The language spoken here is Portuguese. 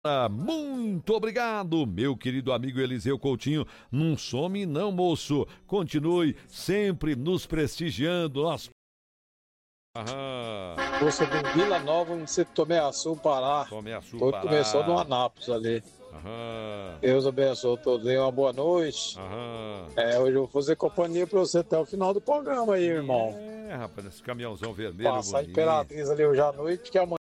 Muito obrigado, meu querido amigo Eliseu Coutinho. Não some não, moço. Continue sempre nos prestigiando. Moça do Vila Nova, no setor Tomeaçu, Pará. Todo começou no Anápolis ali. Deus abençoe todos aí, uma boa noite. Hoje eu vou fazer companhia pra você até o final do programa aí, irmão. Rapaz, esse caminhãozão vermelho. Passar a Imperatriz ali hoje à noite, que amanhã